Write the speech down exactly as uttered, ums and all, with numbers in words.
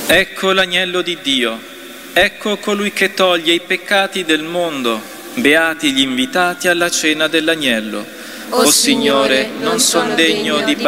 Ecco l'agnello di Dio, ecco colui che toglie i peccati del mondo. Beati gli invitati alla cena dell'agnello. O Signore, non son degno di